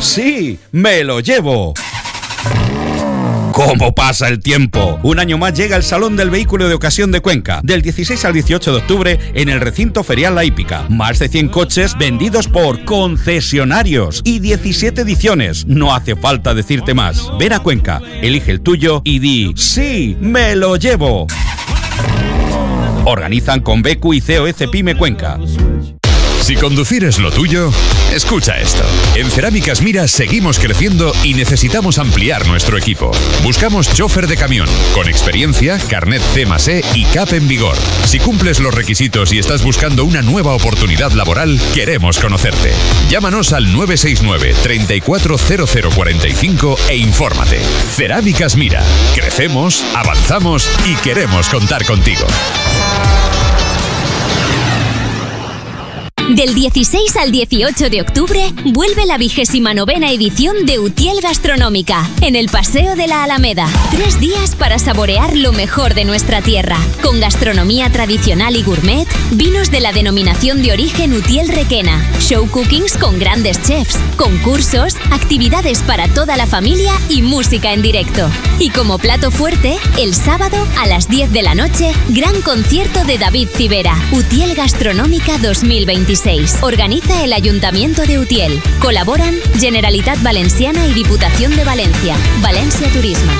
Sí, me lo llevo. ¿Cómo pasa el tiempo? Un año más llega el Salón del Vehículo de Ocasión de Cuenca, del 16 al 18 de octubre en el recinto ferial La Hípica. Más de 100 coches vendidos por concesionarios y 17 ediciones. No hace falta decirte más. Ven a Cuenca, elige el tuyo y di ¡sí, me lo llevo! Organizan con Becu y COS Pyme Cuenca. Si conducir es lo tuyo, escucha esto. En Cerámicas Mira seguimos creciendo y necesitamos ampliar nuestro equipo. Buscamos chofer de camión, con experiencia, carnet C+E y CAP en vigor. Si cumples los requisitos y estás buscando una nueva oportunidad laboral, queremos conocerte. Llámanos al 969 340045 e infórmate. Cerámicas Mira. Crecemos, avanzamos y queremos contar contigo. Del 16 al 18 de octubre vuelve la 29ª edición de Utiel Gastronómica en el Paseo de la Alameda. 3 días para saborear lo mejor de nuestra tierra, con gastronomía tradicional y gourmet, vinos de la denominación de origen Utiel Requena, show cookings con grandes chefs, concursos, actividades para toda la familia y música en directo. Y como plato fuerte, el sábado a las 10 de la noche, gran concierto de David Civera. Utiel Gastronómica 2026. Organiza el Ayuntamiento de Utiel. Colaboran Generalitat Valenciana y Diputación de Valencia. Valencia Turismo.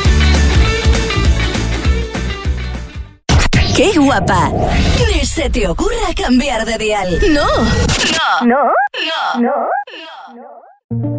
¡Qué guapa! Ni se te ocurra cambiar de dial. ¡No! ¡No! ¡No! ¡No! ¡No!